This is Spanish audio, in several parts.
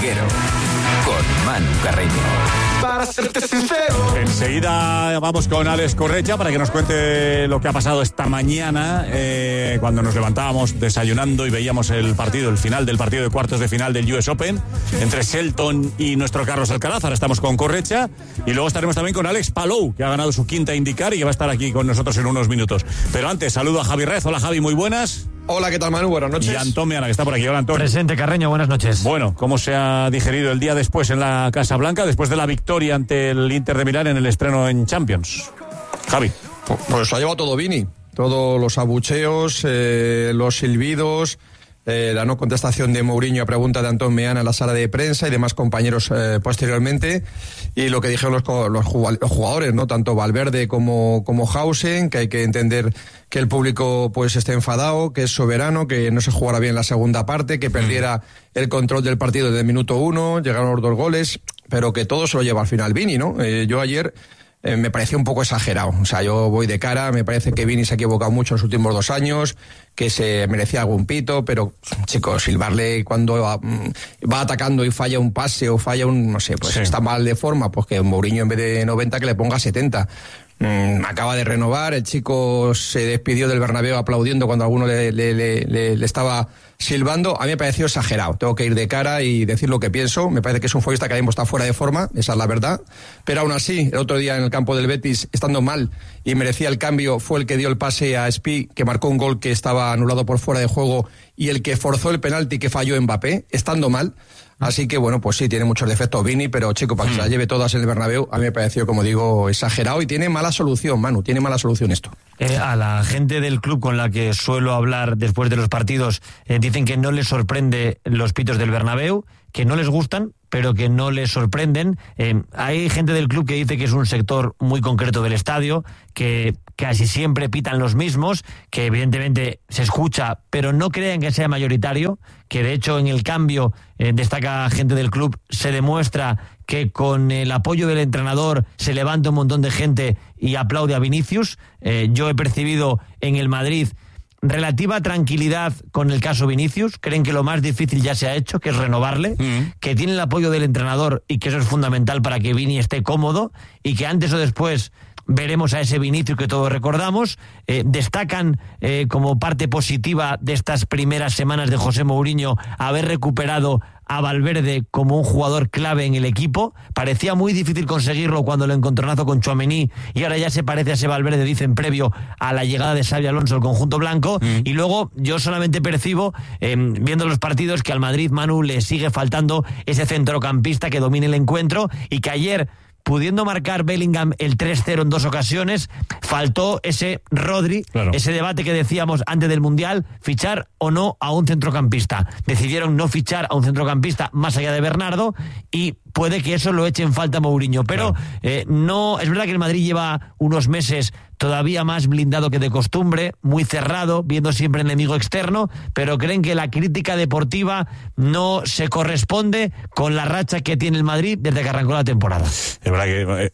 Vaquero con Manu Carreño. Para serte sincero. Enseguida vamos con Alex Correcha para que nos cuente lo que ha pasado esta mañana cuando nos levantábamos desayunando y veíamos el final del partido de cuartos de final del US Open entre Shelton y nuestro Carlos Alcaraz. Ahora estamos con Correcha y luego estaremos también con Alex Palou, que ha ganado su quinta IndyCar y que va a estar aquí con nosotros en unos minutos. Pero antes saludo a Javi Rez. Hola Javi, muy buenas. Hola, ¿qué tal, Manu? Buenas noches. Y Antón Meana, que está por aquí. Hola, Antón. Presente, Carreño, buenas noches. Bueno, ¿cómo se ha digerido el día después en la Casa Blanca, después de la victoria ante el Inter de Milán en el estreno en Champions? Javi. Pues lo ha llevado todo Vini. Todos los abucheos, los silbidos, la no contestación de Mourinho a pregunta de Antón Meana en la sala de prensa y demás compañeros posteriormente. Y lo que dijeron los jugadores, ¿no? Tanto Valverde como Hausen, que hay que entender que el público pues esté enfadado, que es soberano, que no se jugara bien la segunda parte, que perdiera el control del partido desde el minuto 1, llegaron los 2 goles, pero que todo se lo lleva al final Vini, ¿no? Yo ayer me pareció un poco exagerado. O sea, yo voy de cara, me parece que Vini se ha equivocado mucho en los últimos 2 años, que se merecía algún pito, pero, chicos, silbarle cuando va atacando y falla un pase o falla no sé, pues sí, está mal de forma, pues que Mourinho en vez de 90 que le ponga 70. Acaba de renovar, el chico se despidió del Bernabéu aplaudiendo cuando alguno le estaba silbando. A mí me pareció exagerado, tengo que ir de cara y decir lo que pienso. Me parece que es un futbolista que ahora mismo está fuera de forma, esa es la verdad, pero aún así, el otro día en el campo del Betis, estando mal y merecía el cambio, fue el que dio el pase a Spi, que marcó un gol que estaba anulado por fuera de juego, y el que forzó el penalti que falló Mbappé, estando mal. Así que, bueno, pues sí, tiene muchos defectos Vini, pero, chico, para que se la lleve todas en el Bernabéu, a mí me pareció, como digo, exagerado y tiene mala solución, Manu, tiene mala solución esto. A la gente del club con la que suelo hablar después de los partidos, dicen que no les sorprende los pitos del Bernabéu, que no les gustan, pero que no les sorprenden. Hay gente del club que dice que es un sector muy concreto del estadio, que casi siempre pitan los mismos, que evidentemente se escucha, pero no creen que sea mayoritario, que de hecho en el cambio, destaca gente del club, se demuestra que con el apoyo del entrenador se levanta un montón de gente y aplaude a Vinicius. Yo he percibido en el Madrid relativa tranquilidad con el caso Vinicius, creen que lo más difícil ya se ha hecho, que es renovarle, que tiene el apoyo del entrenador y que eso es fundamental para que Vini esté cómodo y que antes o después veremos a ese Vinicius que todos recordamos. Destacan como parte positiva de estas primeras semanas de José Mourinho haber recuperado a Valverde como un jugador clave en el equipo. Parecía muy difícil conseguirlo cuando el encontronazo con Tchouaméni, y ahora ya se parece a ese Valverde, dicen, previo a la llegada de Xabi Alonso al conjunto blanco. Y luego yo solamente percibo, viendo los partidos, que al Madrid, Manu, le sigue faltando ese centrocampista que domine el encuentro, y que ayer, pudiendo marcar Bellingham el 3-0 en 2 ocasiones, faltó ese Rodri, claro, ese debate que decíamos antes del Mundial, fichar o no a un centrocampista. Decidieron no fichar a un centrocampista más allá de Bernardo, y puede que eso lo eche en falta Mourinho. Pero claro, no, es verdad que el Madrid lleva unos meses todavía más blindado que de costumbre, muy cerrado, viendo siempre enemigo externo, pero creen que la crítica deportiva no se corresponde con la racha que tiene el Madrid desde que arrancó la temporada. Es verdad que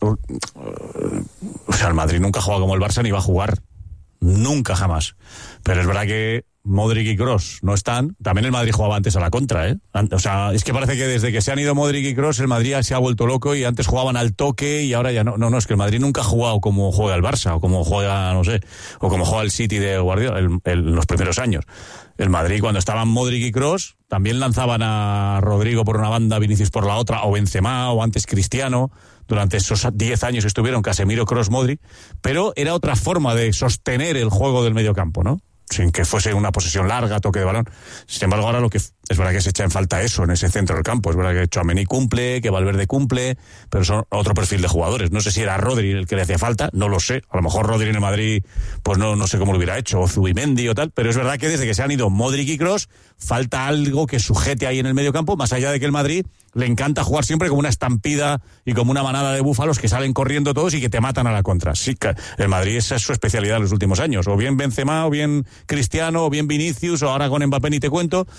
el Madrid nunca juega como el Barça ni va a jugar, nunca, jamás. Pero es verdad que Modric y Kroos no están. También el Madrid jugaba antes a la contra, ¿eh? O sea, es que parece que desde que se han ido Modric y Kroos, el Madrid se ha vuelto loco, y antes jugaban al toque y ahora ya no. No, es que el Madrid nunca ha jugado como juega el Barça, o como juega, no sé, o como juega el City de Guardiola en los primeros años. El Madrid, cuando estaban Modric y Kroos, también lanzaban a Rodrigo por una banda, Vinicius por la otra, o Benzema, o antes Cristiano. Durante esos 10 años estuvieron Casemiro, Kroos, Modric, pero era otra forma de sostener el juego del mediocampo, ¿no? Sin que fuese una posesión larga, toque de balón. Sin embargo, ahora lo que es verdad que se echa en falta eso en ese centro del campo. Es verdad que Tchouaméni cumple, que Valverde cumple, pero son otro perfil de jugadores. No sé si era Rodri el que le hacía falta, no lo sé. A lo mejor Rodri en el Madrid, pues no sé cómo lo hubiera hecho, o Zubimendi o tal, pero es verdad que desde que se han ido Modric y Kroos, falta algo que sujete ahí en el medio campo, más allá de que el Madrid le encanta jugar siempre como una estampida y como una manada de búfalos que salen corriendo todos y que te matan a la contra. Sí, el Madrid, esa es su especialidad en los últimos años. O bien Benzema, o bien Cristiano, o bien Vinicius, o ahora con Mbappé ni te cuento.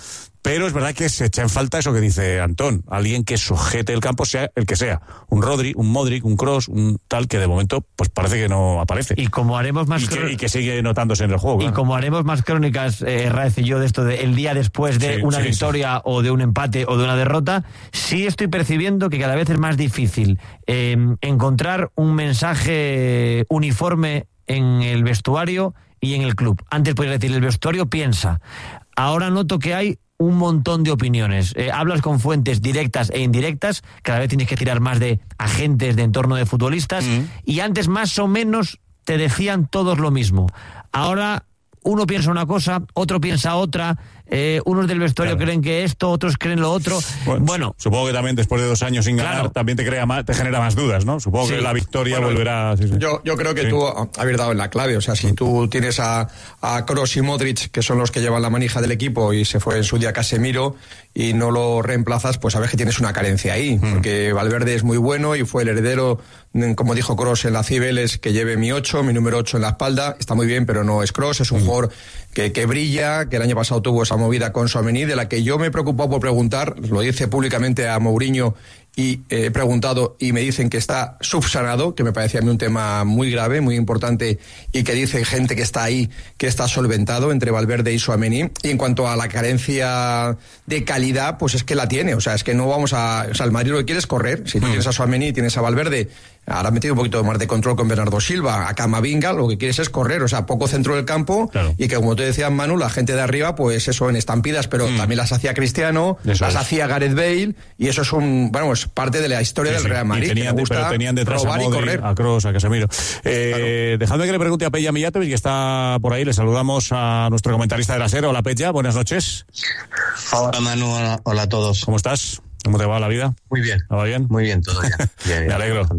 Pero es verdad que se echa en falta eso que dice Antón, alguien que sujete el campo, sea el que sea, un Rodri, un Modric, un Kroos, un tal, que de momento pues parece que no aparece. Y como haremos más y que sigue notándose en el juego. Y como haremos más crónicas, Raez y yo, de esto de el día después de una victoria o de un empate o de una derrota, sí estoy percibiendo que cada vez es más difícil encontrar un mensaje uniforme en el vestuario y en el club. Antes podías decir, el vestuario piensa. Ahora noto que hay un montón de opiniones. Hablas con fuentes directas e indirectas, cada vez tienes que tirar más de agentes de entorno de futbolistas, y antes más o menos te decían todos lo mismo. Ahora uno piensa una cosa, otro piensa otra, unos del vestuario creen que esto, otros creen lo otro. Bueno, supongo que también después de 2 años sin ganar también te genera más dudas, ¿no? Supongo que la victoria volverá. Yo creo que tú habías dado en la clave. O sea, si tú tienes a Kroos y Modric, que son los que llevan la manija del equipo, y se fue en su día Casemiro, y no lo reemplazas, pues sabes que tienes una carencia ahí, porque Valverde es muy bueno y fue el heredero, como dijo Kroos en la Cibeles, que lleve mi número 8 en la espalda. Está muy bien, pero no es Kroos, es un jugador que brilla, que el año pasado tuvo esa movida con Tchouaméni, de la que yo me he preocupado por preguntar, lo hice públicamente a Mourinho y he preguntado y me dicen que está subsanado, que me parecía a mí un tema muy grave, muy importante, y que dice gente que está ahí que está solventado entre Valverde y Tchouaméni. Y en cuanto a la carencia de calidad, pues es que la tiene, o sea, es que no vamos a... O sea, el Madrid lo que quiere es correr. Si tú tienes a Tchouaméni, tienes a Valverde, ahora ha metido un poquito más de control con Bernardo Silva, a Camavinga, lo que quieres es correr, o sea, poco centro del campo, y que, como te decía Manu, la gente de arriba, pues eso, en estampidas, pero también las hacía Cristiano, las hacía Gareth Bale, y eso es es parte de la historia del Real Madrid. Pero tenían detrás a Modric, a Kroos, a Casemiro. Dejadme que le pregunte a Peja Mijatovic, que está por ahí. Le saludamos a nuestro comentarista de la SER. Hola, Peja, buenas noches. Hola, Manu, hola a todos. ¿Cómo estás? ¿Cómo te va la vida? Muy bien. ¿Va bien? Muy bien, todo bien. Me alegro.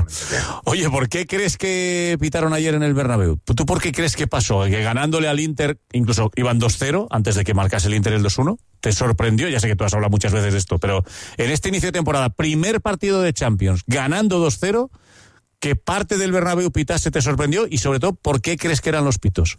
Oye, ¿por qué crees que pitaron ayer en el Bernabéu? ¿Tú por qué crees que pasó? Que ganándole al Inter, incluso iban 2-0 antes de que marcase el Inter el 2-1. ¿Te sorprendió? Ya sé que tú has hablado muchas veces de esto, pero en este inicio de temporada, primer partido de Champions, ganando 2-0, ¿qué parte del Bernabéu pitase te sorprendió? Y sobre todo, ¿por qué crees que eran los pitos?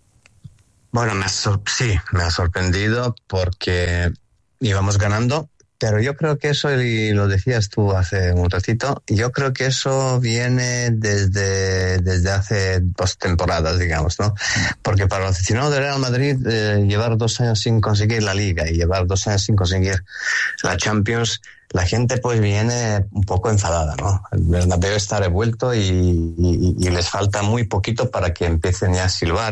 Bueno, me ha sorprendido porque íbamos ganando. Pero yo creo que eso, y lo decías tú hace un ratito, yo creo que eso viene desde hace 2 temporadas, digamos, ¿no? Porque para el aficionado del Real Madrid, llevar 2 años sin conseguir la Liga y llevar 2 años sin conseguir la Champions, la gente pues viene un poco enfadada, ¿no? El Bernabéu está revuelto y les falta muy poquito para que empiecen ya a silbar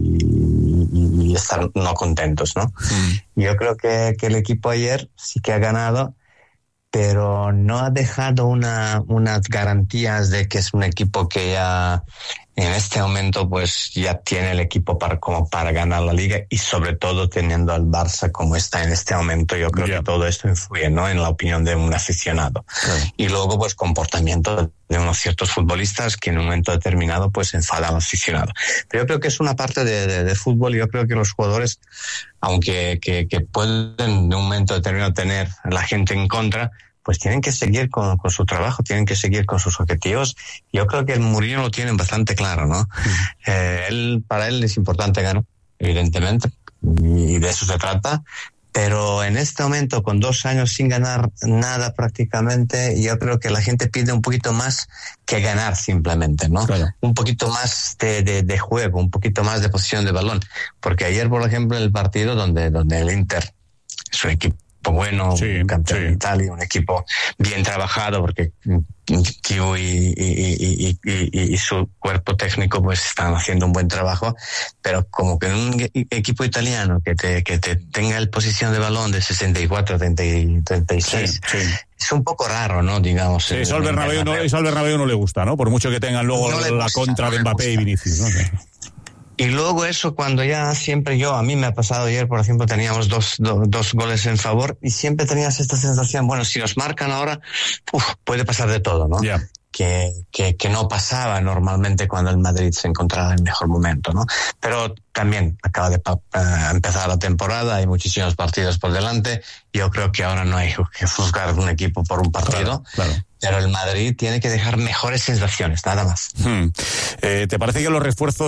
y estar no contentos, ¿no? Yo creo que el equipo ayer sí que ha ganado, pero no ha dejado unas garantías de que es un equipo que ya en este momento pues ya tiene el equipo para ganar la Liga, y sobre todo teniendo al Barça como está en este momento. Yo creo que todo esto influye, ¿no?, en la opinión de un aficionado. Y luego pues comportamiento de unos ciertos futbolistas que en un momento determinado pues enfadan al aficionado. Pero yo creo que es una parte de fútbol, y yo creo que los jugadores, aunque que pueden en un momento determinado tener la gente en contra, pues tienen que seguir con su trabajo, tienen que seguir con sus objetivos. Yo creo que el Mourinho lo tiene bastante claro, ¿no? Para él es importante ganar, evidentemente, y de eso se trata. Pero en este momento, con 2 años sin ganar nada prácticamente, yo creo que la gente pide un poquito más que ganar simplemente, ¿no? Claro. Un poquito más de juego, un poquito más de posición de balón. Porque ayer, por ejemplo, el partido donde el Inter es un equipo bueno, campeón de Italia, un equipo bien trabajado, porque Kiu y su cuerpo técnico pues están haciendo un buen trabajo, pero como que en un equipo italiano que te tenga el posición de balón de 64, 36, es un poco raro, ¿no? Digamos. Eso al Bernabéu no le gusta, ¿no? Por mucho que tengan luego la contra de Mbappé y Vinicius, ¿no? Y luego eso, cuando ya siempre a mí me ha pasado ayer, por ejemplo, teníamos dos goles en favor, y siempre tenías esta sensación, bueno, si nos marcan ahora, puede pasar de todo, ¿no? Yeah. Que no pasaba normalmente cuando el Madrid se encontraba en mejor momento, ¿no? Pero también acaba de empezar la temporada, hay muchísimos partidos por delante. Yo creo que ahora no hay que juzgar un equipo por un partido. Claro. Pero el Madrid tiene que dejar mejores sensaciones, nada más. ¿Te parece que los refuerzos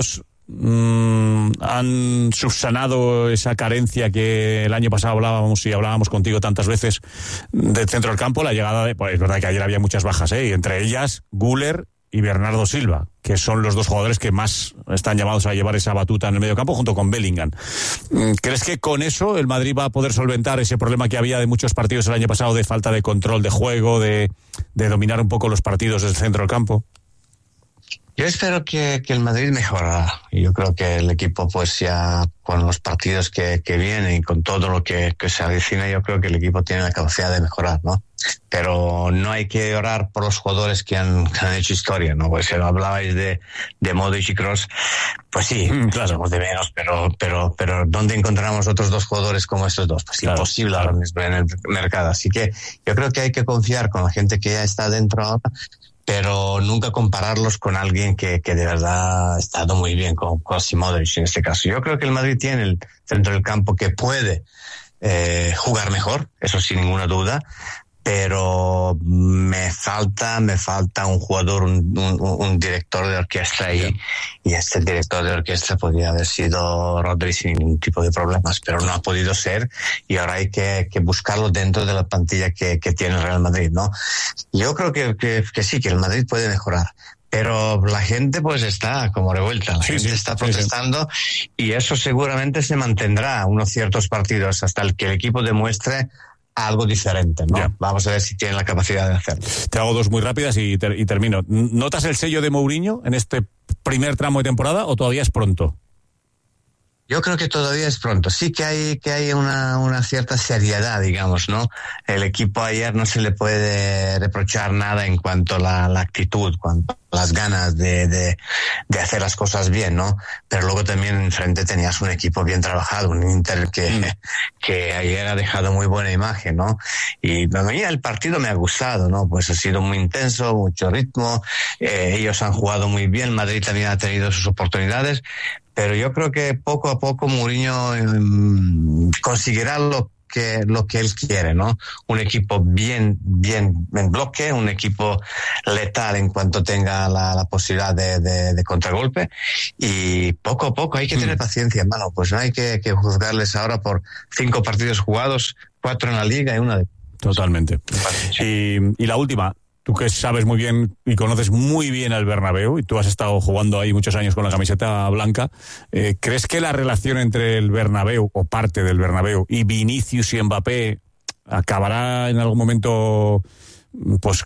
han subsanado esa carencia que el año pasado hablábamos contigo tantas veces del centro del campo, la llegada de... Pues es verdad que ayer había muchas bajas, y entre ellas Güler y Bernardo Silva, que son los dos jugadores que más están llamados a llevar esa batuta en el medio campo junto con Bellingham. ¿Crees que con eso el Madrid va a poder solventar ese problema que había de muchos partidos el año pasado de falta de control de juego, de dominar un poco los partidos del centro del campo? Yo espero que el Madrid mejora. Yo creo que el equipo, pues ya con los partidos que vienen y con todo lo que se avecina, yo creo que el equipo tiene la capacidad de mejorar, ¿no? Pero no hay que orar por los jugadores que han hecho historia, ¿no? Pues si hablabais de Modric y Kroos, pues sí, claro, somos de menos, pero ¿dónde encontramos otros dos jugadores como estos dos? Pues claro, imposible ahora mismo en el mercado. Así que yo creo que hay que confiar con la gente que ya está dentro ahora, pero nunca compararlos con alguien que de verdad ha estado muy bien, como Kroos y Modric en este caso. Yo creo que el Madrid tiene el centro del campo que puede jugar mejor, eso sin ninguna duda, pero me falta un jugador, un director de orquesta ahí, y este director de orquesta podría haber sido Rodri sin ningún tipo de problemas, pero no ha podido ser, y ahora hay que buscarlo dentro de la plantilla que tiene el Real Madrid, ¿no? Yo creo que sí, que el Madrid puede mejorar, pero la gente pues está como revuelta, la gente está protestando, y eso seguramente se mantendrá unos ciertos partidos hasta el que el equipo demuestre algo diferente, ¿no? Ya. Vamos a ver si tienen la capacidad de hacerlo. Te hago dos muy rápidas y termino. ¿Notas el sello de Mourinho en este primer tramo de temporada o todavía es pronto? Yo creo que todavía es pronto. Sí que hay una cierta seriedad, digamos, ¿no? El equipo ayer no se le puede reprochar nada en cuanto a la actitud, cuanto a las ganas de hacer las cosas bien, ¿no? Pero luego también enfrente tenías un equipo bien trabajado, un Inter que ayer ha dejado muy buena imagen, ¿no? Y a mí el partido me ha gustado, ¿no? Pues ha sido muy intenso, mucho ritmo, ellos han jugado muy bien, Madrid también ha tenido sus oportunidades, pero yo creo que poco a poco Mourinho conseguirá lo que él quiere, ¿no? Un equipo bien en bloque, un equipo letal en cuanto tenga la posibilidad de contragolpe, y poco a poco hay que tener paciencia, hermano, pues no hay que juzgarles ahora por 5 partidos jugados, 4 en la Liga y 1 de... Totalmente. Y la última, tú que sabes muy bien y conoces muy bien al Bernabéu, y tú has estado jugando ahí muchos años con la camiseta blanca, ¿crees que la relación entre el Bernabéu, o parte del Bernabéu, y Vinicius y Mbappé acabará en algún momento pues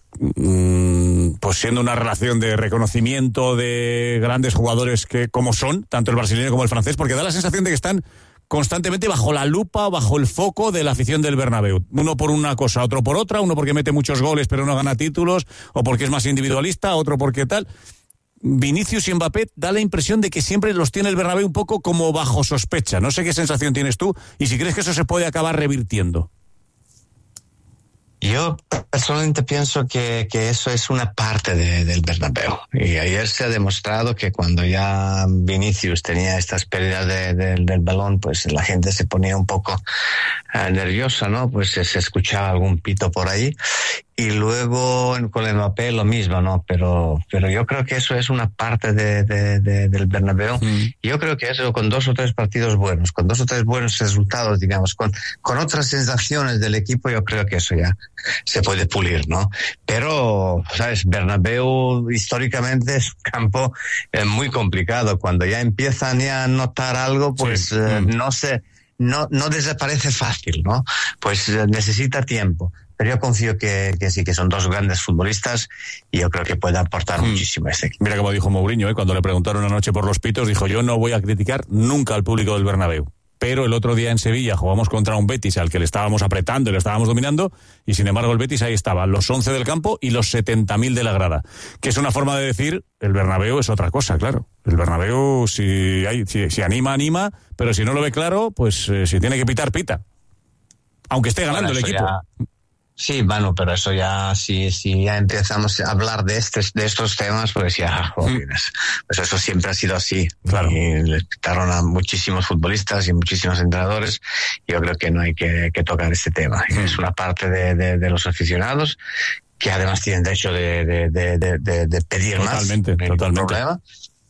siendo una relación de reconocimiento de grandes jugadores que como son, tanto el brasileño como el francés? Porque da la sensación de que están constantemente bajo la lupa, bajo el foco de la afición del Bernabéu. Uno por una cosa, otro por otra, uno porque mete muchos goles pero no gana títulos, o porque es más individualista, otro porque tal. Vinicius y Mbappé da la impresión de que siempre los tiene el Bernabéu un poco como bajo sospecha. No sé qué sensación tienes tú y si crees que eso se puede acabar revirtiendo. Yo personalmente pienso que eso es una parte del Bernabéu. Y ayer se ha demostrado que cuando ya Vinicius tenía estas pérdidas del balón, pues la gente se ponía un poco nerviosa, ¿no? Pues se escuchaba algún pito por ahí. Y luego con el Mbappé lo mismo, ¿no? Pero yo creo que eso es una parte del Bernabéu. Yo creo que eso con 2 o 3 partidos buenos, con 2 o 3 buenos resultados, digamos, con otras sensaciones del equipo, yo creo que eso ya se puede pulir, ¿no? Pero, ¿sabes? Bernabéu históricamente es un campo muy complicado. Cuando ya empiezan a notar algo, pues no desaparece fácil, ¿no? Pues necesita tiempo. Pero yo confío que sí, que son 2 grandes futbolistas, y yo creo que puede aportar muchísimo a este equipo. Mira como dijo Mourinho, cuando le preguntaron anoche por los pitos, dijo: yo no voy a criticar nunca al público del Bernabéu. Pero el otro día en Sevilla jugamos contra un Betis al que le estábamos apretando y le estábamos dominando, y sin embargo el Betis ahí estaba, los 11 del campo y los 70.000 de la grada. Que es una forma de decir, el Bernabéu es otra cosa, claro. El Bernabéu, si anima, pero si no lo ve claro, pues si tiene que pitar, pita. Aunque esté ganando el equipo. Sí, bueno, pero eso ya, si ya empezamos a hablar de estos temas, pues ya, pues eso siempre ha sido así. Claro. Y le quitaron a muchísimos futbolistas y muchísimos entrenadores. Yo creo que no hay que tocar este tema. Es una parte de los aficionados, que además tienen derecho de pedir totalmente. Problema.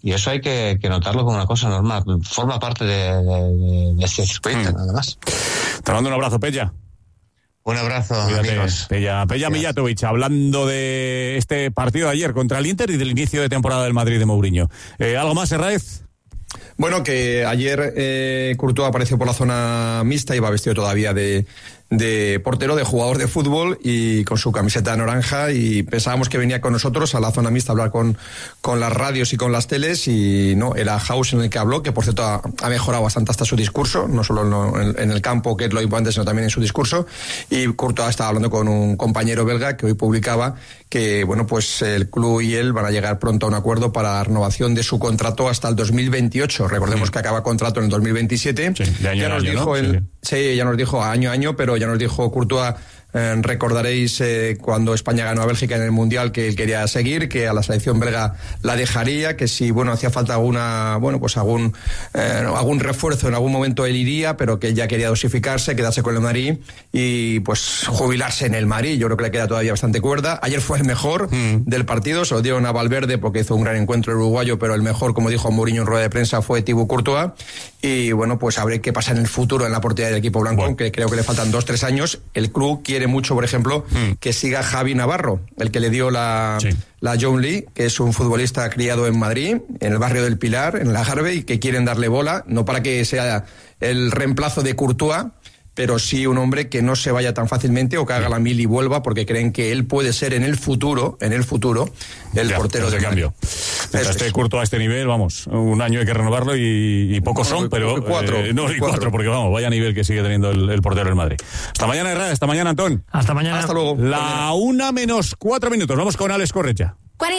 Y eso hay que notarlo como una cosa normal. Forma parte de este circuito, nada más. Te mando un abrazo, Pella. Un abrazo, Cuídate, amigos. Pella Mijatovic, hablando de este partido de ayer contra el Inter y del inicio de temporada del Madrid de Mourinho. ¿Algo más, Herráez? Bueno, que ayer Courtois apareció por la zona mixta, iba vestido todavía de portero, de jugador de fútbol y con su camiseta naranja, y pensábamos que venía con nosotros a la zona mixta a hablar con las radios y con las teles, y no, era House en el que habló, que por cierto ha mejorado bastante hasta su discurso, no solo en el campo, que es lo importante, sino también en su discurso. Y Courtois estaba hablando con un compañero belga que hoy publicaba que, bueno, pues el club y él van a llegar pronto a un acuerdo para la renovación de su contrato hasta el 2028. Recordemos que acaba contrato en el 2027. Sí, de año ya en nos año, dijo ¿no? Sí, ya nos dijo año a año, pero ya nos dijo Courtois, recordaréis cuando España ganó a Bélgica en el Mundial, que él quería seguir, que a la selección belga la dejaría, que si hacía falta algún refuerzo en algún momento él iría, pero que él ya quería dosificarse, quedarse con el Madrid y pues jubilarse en el Madrid. Yo creo que le queda todavía bastante cuerda. Ayer fue el mejor del partido, se lo dieron a Valverde porque hizo un gran encuentro el uruguayo, pero el mejor, como dijo Mourinho en rueda de prensa, fue Thibaut Courtois. Y bueno, pues a ver qué pasa en el futuro en la portería del equipo blanco, aunque creo que le faltan 2-3 años. El club quiere mucho, por ejemplo, que siga Javi Navarro, el que le dio la John Lee, que es un futbolista criado en Madrid, en el barrio del Pilar, en la Harvey, y que quieren darle bola, no para que sea el reemplazo de Courtois, pero sí un hombre que no se vaya tan fácilmente o que haga la mil y vuelva, porque creen que él puede ser en el futuro el portero de cambio. Mientras esté Courtois a este nivel, vamos, un año hay que renovarlo y pocos son, pero cuatro, porque vamos, vaya nivel que sigue teniendo el portero del Madrid. Hasta mañana, Herrera, hasta mañana, Antón. Hasta mañana. Hasta luego. 1:04, vamos con Alex Correcha.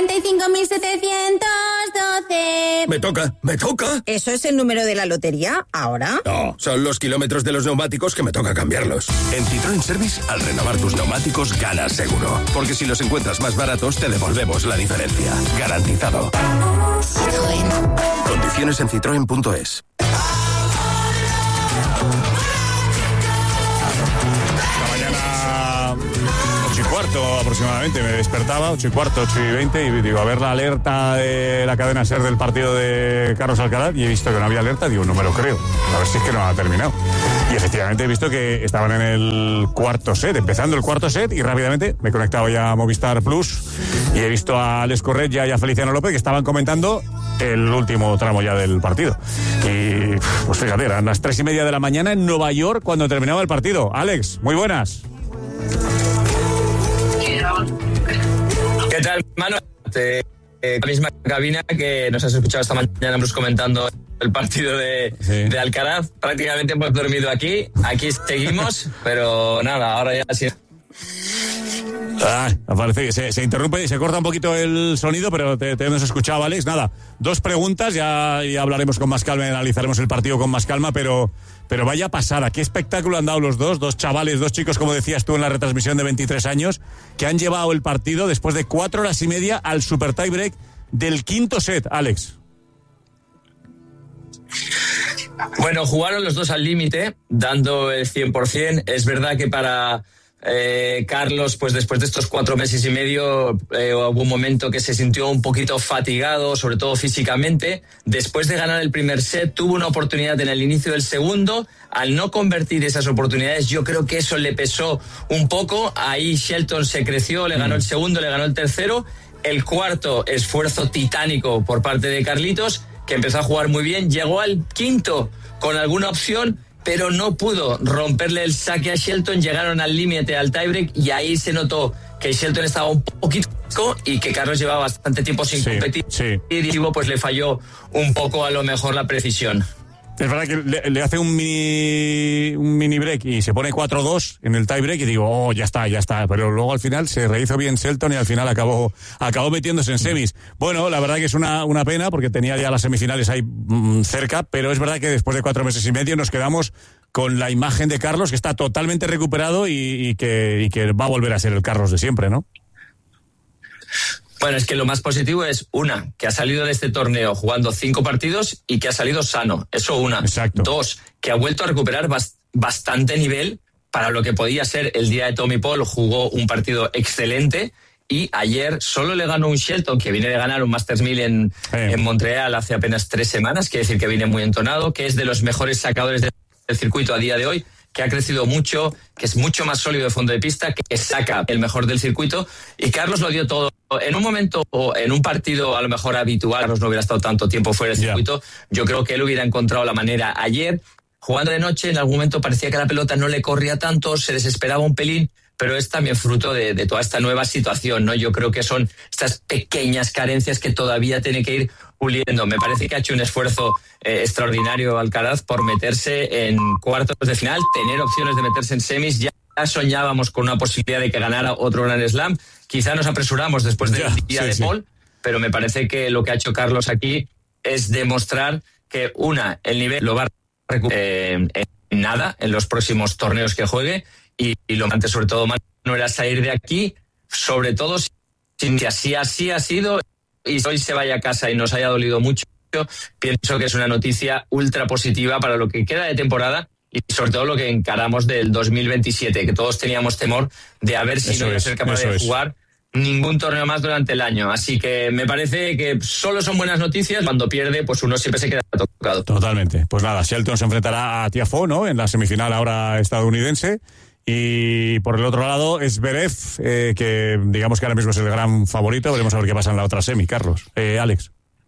45.712. Me toca. ¿Eso es el número de la lotería ahora? No, son los kilómetros de los neumáticos que me toca cambiarlos. En Citroën Service, al renovar tus neumáticos, ganas seguro. Porque si los encuentras más baratos, te devolvemos la diferencia. Garantizado. Citroën. Condiciones en citroen.es. Mañana 8:15 aproximadamente me despertaba, 8:15, 8:20, y digo, a ver la alerta de la cadena SER del partido de Carlos Alcaraz, y he visto que no había alerta, digo, no me lo creo, a ver si es que no ha terminado. Y efectivamente he visto que estaban en el cuarto set, empezando el cuarto set, y rápidamente me he conectado ya a Movistar Plus y he visto a Alex Correia y a Feliciano López que estaban comentando el último tramo ya del partido. Y pues fíjate, eran las 3:30 de la mañana en Nueva York cuando terminaba el partido. Alex, muy buenas. ¿Qué tal, Manu? La misma cabina que nos has escuchado esta mañana, Bruce, comentando el partido de Alcaraz. Prácticamente hemos dormido aquí seguimos, pero nada, ahora ya sí. Parece que se interrumpe y se corta un poquito el sonido, pero te hemos escuchado, Alex. Nada, 2 preguntas, ya hablaremos con más calma y analizaremos el partido con más calma, pero vaya pasada, qué espectáculo han dado los dos chavales, 2 chicos, como decías tú en la retransmisión, de 23 años, que han llevado el partido después de 4 horas y media al super tiebreak del quinto set, Alex. Bueno, jugaron los dos al límite, dando el 100%. Es verdad que para Carlos, pues después de estos 4 meses y medio, hubo un momento que se sintió un poquito fatigado, sobre todo físicamente. Después de ganar el primer set, tuvo una oportunidad en el inicio del segundo. Al no convertir esas oportunidades, yo creo que eso le pesó un poco. Ahí Shelton se creció, le ganó el segundo, le ganó el tercero. El cuarto, esfuerzo titánico por parte de Carlitos, que empezó a jugar muy bien. Llegó al quinto con alguna opción, pero no pudo romperle el saque a Shelton. Llegaron al límite, al tiebreak, y ahí se notó que Shelton estaba un poquito y que Carlos llevaba bastante tiempo sin competir. Y pues le falló un poco a lo mejor la precisión. Es verdad que le hace un mini break y se pone 4-2 en el tiebreak y digo, ya está. Pero luego al final se rehizo bien Shelton y al final acabó metiéndose en semis. Bueno, la verdad que es una pena porque tenía ya las semifinales ahí cerca, pero es verdad que después de 4 meses y medio nos quedamos con la imagen de Carlos, que está totalmente recuperado y que va a volver a ser el Carlos de siempre, ¿no? Bueno, es que lo más positivo es, que ha salido de este torneo jugando 5 partidos y que ha salido sano. Eso una. Exacto. 2, que ha vuelto a recuperar bastante nivel para lo que podía ser el día de Tommy Paul. Jugó un partido excelente. y ayer solo le ganó un Shelton, que viene de ganar un Masters 1000 en Montreal hace apenas 3 semanas, quiere decir que viene muy entonado, que es de los mejores sacadores del circuito a día de hoy, que ha crecido mucho, que es mucho más sólido de fondo de pista, que saca el mejor del circuito, y Carlos lo dio todo. En un momento o en un partido a lo mejor habitual, Carlos no hubiera estado tanto tiempo fuera del circuito, yo creo que él hubiera encontrado la manera. Ayer, jugando de noche, en algún momento parecía que la pelota no le corría tanto, se desesperaba un pelín, pero es también fruto de toda esta nueva situación, ¿no? Yo creo que son estas pequeñas carencias que todavía tiene que ir puliendo. Me parece que ha hecho un esfuerzo extraordinario Alcaraz por meterse en cuartos de final, tener opciones de meterse en semis. Ya soñábamos con una posibilidad de que ganara otro Grand Slam. Quizá nos apresuramos después del día de Paul, pero me parece que lo que ha hecho Carlos aquí es demostrar que, el nivel lo va a recuperar en nada en los próximos torneos que juegue. Y lo antes, sobre todo, Manu, era salir de aquí, sobre todo si así ha sido, y hoy se vaya a casa y nos haya dolido mucho. Pienso que es una noticia ultra positiva para lo que queda de temporada y sobre todo lo que encaramos del 2027, que todos teníamos temor de a ver si no iba a ser capaz de jugar ningún torneo más durante el año. Así que me parece que solo son buenas noticias. Cuando pierde, pues uno siempre se queda tocado. Totalmente. Pues nada, Shelton se enfrentará a Tiafoe, ¿no?, en la semifinal ahora estadounidense. Y por el otro lado es Zverev, que digamos que ahora mismo es el gran favorito. Veremos a ver qué pasa en la otra semi, Carlos. Alex.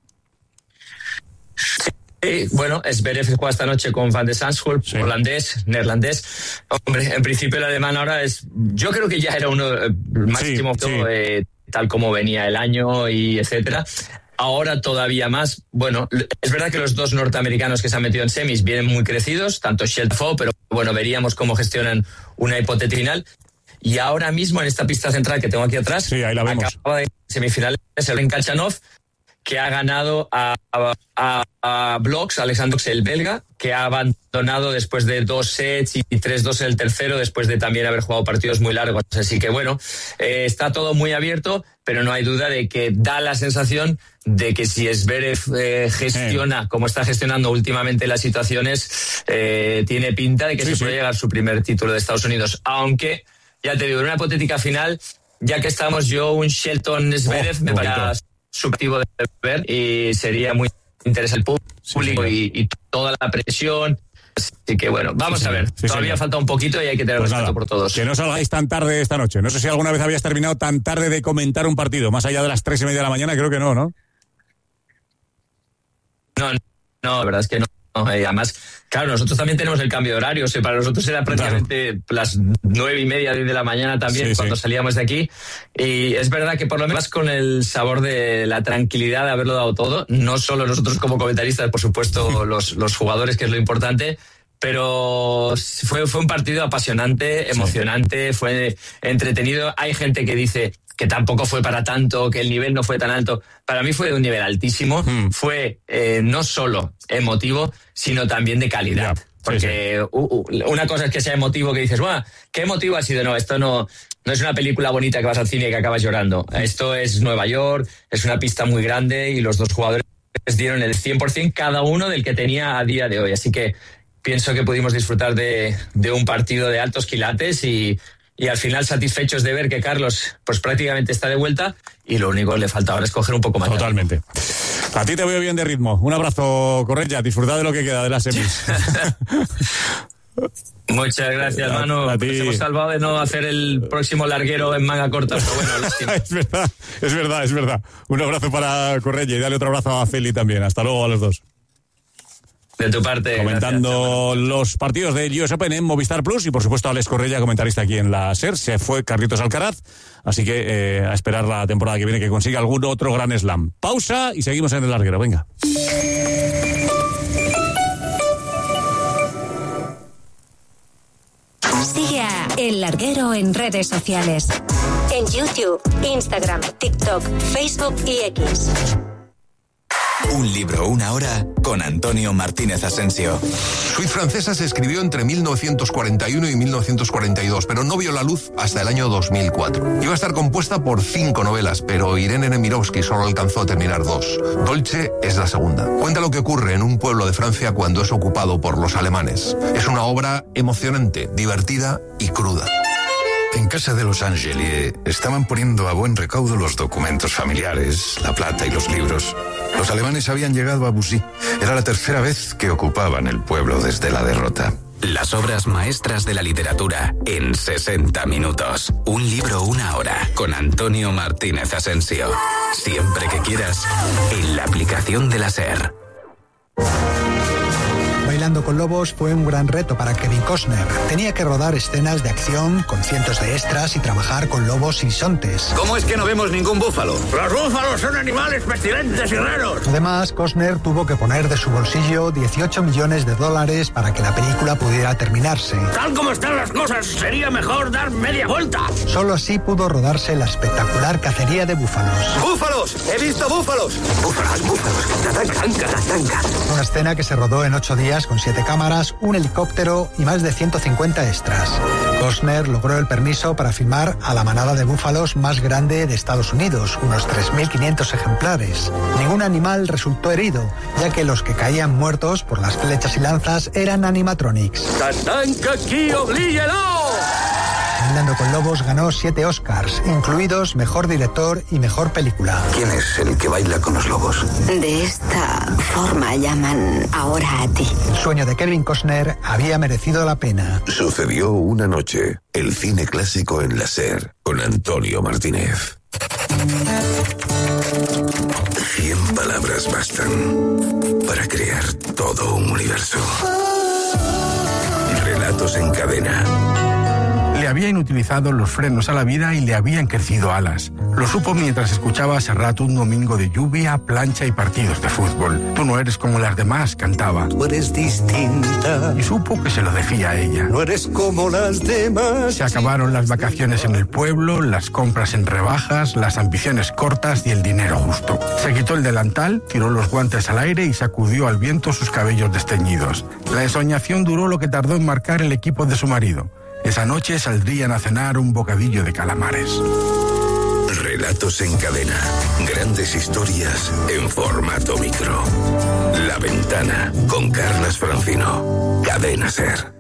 Sí, bueno, Zverev juega esta noche con Van de Zandschulp, neerlandés. Hombre, en principio el alemán ahora yo creo que ya era uno máximo, tal como venía el año y etcétera. Ahora todavía más. Bueno, es verdad que los dos norteamericanos que se han metido en semis vienen muy crecidos, tanto Shelton, pero bueno, veríamos cómo gestionan una hipotética final. Y ahora mismo en esta pista central que tengo aquí atrás, ahí la vemos, acaba de semifinales el Kachanov, que ha ganado a Bloks, Alexander Bloks, el belga, que ha abandonado después de 2 sets y 3-2 en el tercero, después de también haber jugado partidos muy largos. Así que bueno, está todo muy abierto, pero no hay duda de que da la sensación de que si Zverev gestiona como está gestionando últimamente las situaciones, tiene pinta de que se puede llegar su primer título de Estados Unidos. Aunque, ya te digo, en una hipotética final, ya que estamos, yo un Shelton-Zverev me parece subjetivo de ver y sería muy interesante el público y toda la presión. Así que bueno, vamos a ver. Todavía falta un poquito y hay que tener respeto por todos. Que no salgáis tan tarde esta noche. No sé si alguna vez habías terminado tan tarde de comentar un partido, más allá de las 3:30 de la mañana, creo que no, ¿no? No, la verdad es que no. Además, claro, nosotros también tenemos el cambio de horario. Para nosotros era prácticamente las 9:30, 10 de la mañana también cuando salíamos de aquí. Y es verdad que por lo menos con el sabor de la tranquilidad de haberlo dado todo, no solo nosotros como comentaristas, por supuesto los jugadores, que es lo importante, pero fue un partido apasionante, emocionante, fue entretenido. Hay gente que dice que tampoco fue para tanto, que el nivel no fue tan alto. Para mí fue de un nivel altísimo. Fue no solo emotivo, sino también de calidad. Porque una cosa es que sea emotivo, que dices, bueno, ¿qué emotivo ha sido? No, esto no es una película bonita que vas al cine y que acabas llorando. Esto es Nueva York, es una pista muy grande y los dos jugadores dieron el 100% cada uno del que tenía a día de hoy. Así que pienso que pudimos disfrutar de un partido de altos quilates y al final satisfechos de ver que Carlos pues prácticamente está de vuelta y lo único que le falta ahora es coger un poco más. Totalmente. A ti te veo bien de ritmo. Un abrazo, Correia. Disfruta de lo que queda de las semis. Muchas gracias, Manu. Nos hemos salvado de no hacer el próximo larguero en manga corta, pero bueno, lástima. Es verdad. Un abrazo para Correia y dale otro abrazo a Feli también. Hasta luego a los dos. De tu parte. Comentando los partidos del US Open en Movistar Plus y por supuesto Alex Correia, comentarista aquí en la SER. Se fue Carlitos Alcaraz, así que a esperar la temporada que viene que consiga algún otro Grand Slam. Pausa y seguimos en el larguero, venga. Sigue a El Larguero en redes sociales. En YouTube, Instagram, TikTok, Facebook y X. Un libro, una hora, con Antonio Martínez Asensio. Suite francesa se escribió entre 1941 y 1942, pero no vio la luz hasta el año 2004. Iba a estar compuesta por 5 novelas, pero Irene Nemirovsky solo alcanzó a terminar 2. Dolce es la segunda. Cuenta lo que ocurre en un pueblo de Francia cuando es ocupado por los alemanes. Es una obra emocionante, divertida y cruda. En casa de los Angelier estaban poniendo a buen recaudo los documentos familiares, la plata y los libros. Los alemanes habían llegado a Bussy. Era la tercera vez que ocupaban el pueblo desde la derrota. Las obras maestras de la literatura en 60 minutos. Un libro, una hora, con Antonio Martínez Asensio. Siempre que quieras, en la aplicación de la SER. Bailando con Lobos fue un gran reto para Kevin Costner. Tenía que rodar escenas de acción con cientos de extras y trabajar con lobos y bisontes. ¿Cómo es que no vemos ningún búfalo? Los búfalos son animales pestilentes y raros. Además, Costner tuvo que poner de su bolsillo $18 millones para que la película pudiera terminarse. Tal como están las cosas, sería mejor dar media vuelta. Solo así pudo rodarse la espectacular cacería de búfalos. ¡Búfalos! ¡He visto búfalos! ¡Búfalos! ¡Tatanca! Una escena que se rodó en 8 días con 7 cámaras, un helicóptero y más de 150 extras. Costner logró el permiso para filmar a la manada de búfalos más grande de Estados Unidos, unos 3.500 ejemplares. Ningún animal resultó herido, ya que los que caían muertos por las flechas y lanzas eran animatronics. ¡Tatanca aquí, oblíguelo! Bailando con Lobos ganó 7 Oscars, incluidos Mejor Director y Mejor Película. ¿Quién es el que baila con los lobos? De esta forma llaman ahora a ti. El sueño de Kevin Costner había merecido la pena. Sucedió una noche. El cine clásico en la SER, con Antonio Martínez. 100 palabras bastan para crear todo un universo. Relatos en cadena. Le habían utilizado los frenos a la vida y le habían crecido alas. Lo supo mientras escuchaba a Serrat un domingo de lluvia, plancha y partidos de fútbol. Tú no eres como las demás, cantaba. Tú eres distinta. Y supo que se lo decía a ella. No eres como las demás. Se acabaron las vacaciones en el pueblo, las compras en rebajas, las ambiciones cortas y el dinero justo. Se quitó el delantal, tiró los guantes al aire y sacudió al viento sus cabellos desteñidos. La ensoñación duró lo que tardó en marcar el equipo de su marido. Esa noche saldrían a cenar un bocadillo de calamares. Relatos en cadena. Grandes historias en formato micro. La Ventana con Carlas Francino. Cadena SER.